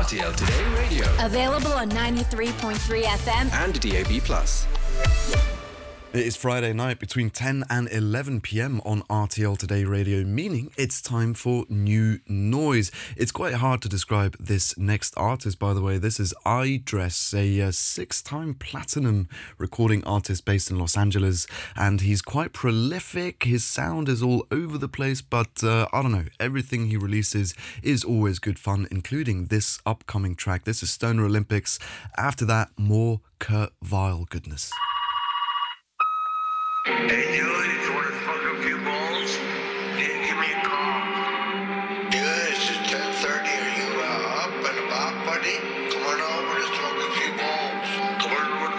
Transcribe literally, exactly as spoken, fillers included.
T L Today Radio. Available on ninety-three point three F M and D A B plus. It is Friday night between ten and eleven p.m. on R T L Today Radio, meaning it's time for New Noise. It's quite hard to describe this next artist, by the way. This is iDress, a uh, six-time platinum recording artist based in Los Angeles, and he's quite prolific. His sound is all over the place, but uh, I don't know, everything he releases is always good fun, including this upcoming track. This is Stoner Olympics. After that, more Kurt Vile goodness. Hey, dude, if you want to fuck a few balls, yeah, give me a call.